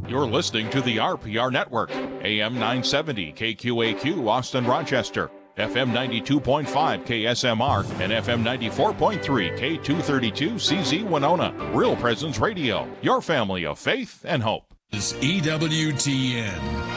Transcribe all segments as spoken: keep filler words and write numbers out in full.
You're listening to the R P R Network, A M nine seventy K Q A Q Austin Rochester, F M ninety-two point five K S M R, and F M ninety-four point three K two thirty-two C Z Winona. Real Presence Radio, your family of faith and hope. This is E W T N.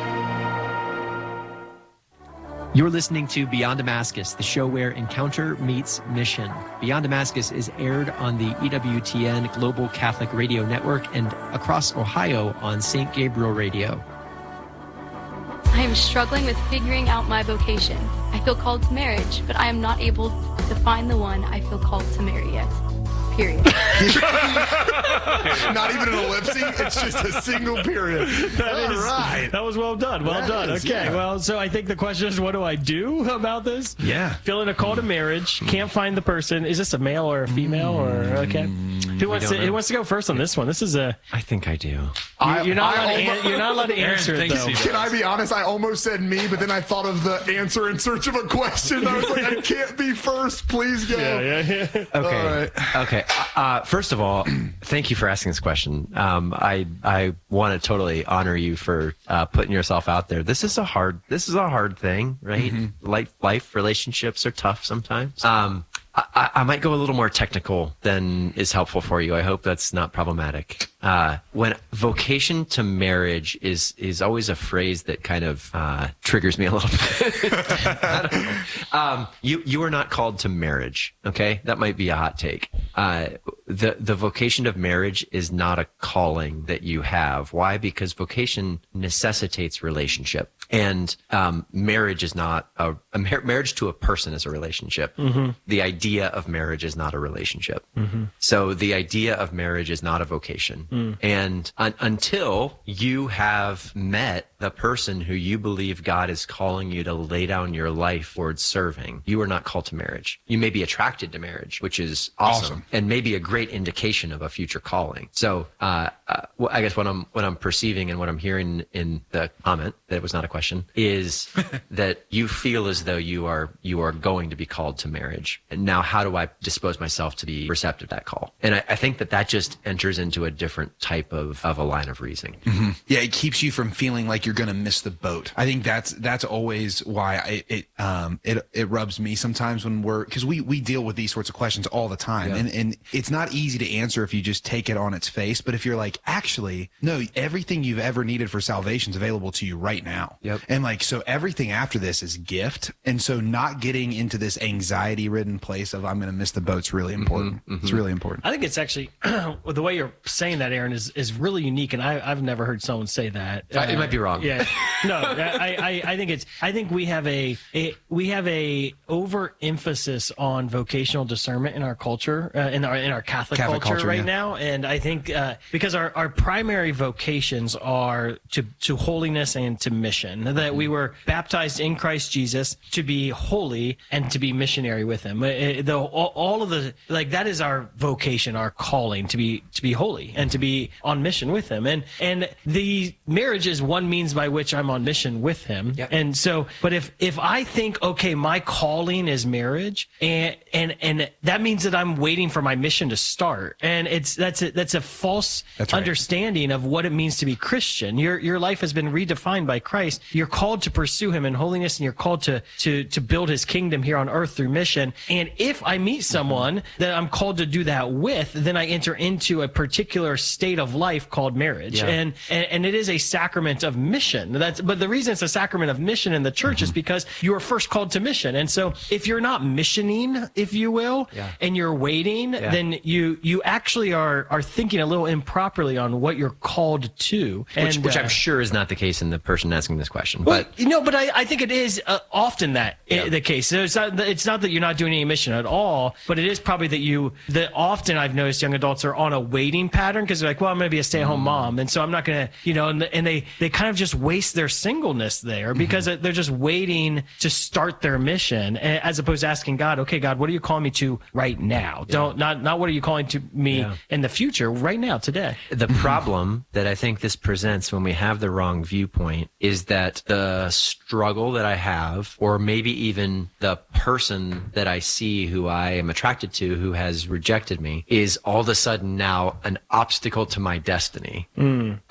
You're listening to Beyond Damascus, the show where encounter meets mission. Beyond Damascus is aired on the E W T N Global Catholic Radio Network and across Ohio on Saint Gabriel Radio. I am struggling with figuring out my vocation. I feel called to marriage, but I am not able to find the one I feel called to marry yet. Period. Not even an ellipsis. It's just a single period. That All is, right. That was well done. Well that done. Is, okay. Yeah. Well, so I think the question is, what do I do about this? Yeah. Feeling a call to marriage. Can't find the person. Is this a male or a female or okay? Who wants to? know. Who wants to go first on this one? This is a. I think I do. I, You're not. I allowed to almost, an, you're not allowed to answer it though. Can I be honest? I almost said me, but then I thought of the answer in search of a question. I was like, I can't be first. Please go. Yeah, yeah, yeah. Okay. All right. Okay. Uh, first of all, thank you for asking this question. Um, I I want to totally honor you for uh, putting yourself out there. This is a hard. This is a hard thing, right? Mm-hmm. Life life relationships are tough sometimes. Um, I, I might go a little more technical than is helpful for you. I hope that's not problematic. Uh, when vocation to marriage is is always a phrase that kind of uh, triggers me a little bit. I don't know. Um, you you are not called to marriage. Okay, that might be a hot take. Uh, the the vocation of marriage is not a calling that you have. Why? Because vocation necessitates relationship, and um, marriage is not a, a mar- marriage to a person is a relationship. Mm-hmm. The idea of marriage is not a relationship. Mm-hmm. So the idea of marriage is not a vocation. Mm. And un- until you have met the person who you believe God is calling you to lay down your life towards serving, you are not called to marriage. You may be attracted to marriage, which is awesome, Awesome. and maybe a great indication of a future calling. So uh, uh, well, I guess what I'm what I'm perceiving and what I'm hearing in the comment, that was not a question, is that you feel as though you are you are going to be called to marriage. And now how do I dispose myself to be receptive to that call? And I, I think that that just enters into a different type of, of a line of reasoning. Mm-hmm. Yeah, it keeps you from feeling like you're going to miss the boat. I think that's that's always why I, it um it it rubs me sometimes when we're because we we deal with these sorts of questions all the time, Yeah. and and it's not easy to answer if you just take it on its face. But if you're like, actually, no, everything you've ever needed for salvation is available to you right now. Yep. And like, so everything after this is gift, and so not getting into this anxiety-ridden place of I'm going to miss the boat's really important. Mm-hmm, mm-hmm. It's really important. I think it's actually well, the way you're saying that, Aaron, is, is really unique, and I, I've never heard someone say that. Uh, it might be wrong. Yeah, no, I, I, I think it's. I think we have a, a we have a overemphasis on vocational discernment in our culture, uh, in our in our Catholic, Catholic culture, culture, right yeah. now, and I think uh, because our, our primary vocations are to to holiness and to mission. That we were baptized in Christ Jesus to be holy and to be missionary with Him. Uh, The all, all of the like that is our vocation, our calling to be to be holy and to be on mission with Him. And and the marriage is one means by which I'm on mission with Him. Yep. And so, but if if I think, okay, my calling is marriage, and and and that means that I'm waiting for my mission to start, and it's that's a, that's a false That's right. understanding of what it means to be Christian. Your your life has been redefined by Christ. You're called to pursue Him in holiness, and you're called to to to build His kingdom here on earth through mission. And if I meet someone that I'm called to do that with, then I enter into a particular state of life called marriage. Yeah. And, and and it is a sacrament of mission. That's but the reason it's a sacrament of mission in the church Mm-hmm. is because you are first called to mission. And so if you're not missioning, if you will, Yeah. and you're waiting, Yeah. then you you actually are are thinking a little improperly on what you're called to. Which, and, which uh, I'm sure is not the case in the person asking this question. well, But you know, but I, I think it is uh, often that Yeah. i- the case. So it's not it's not that you're not doing any mission at all, but it is probably that you that often I've noticed young adults are on a waiting pattern because they're like, well, I'm going to be a stay-at-home mom, and so I'm not going to, you know, and, and they they kind of just waste their singleness there because they're just waiting to start their mission a- as opposed to asking God, okay, God, what are you calling me to right now? Don't not not what are you calling to me Yeah. in the future, right now, today. the problem that I think this presents when we have the wrong viewpoint is that the struggle that I have, or maybe even the person that I see who I am attracted to who has rejected me, is all of a sudden now an obstacle to my destiny.